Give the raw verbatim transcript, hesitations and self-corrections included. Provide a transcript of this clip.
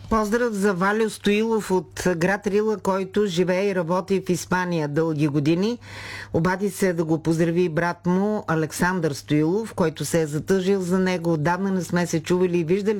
Поздрав за Валю Стоилов от град Рила, който живее и работи в Испания дълги години. Обади се да го поздрави брат му Александър Стоилов, който се е затъжил за него. Отдавна не сме се чували и виждали.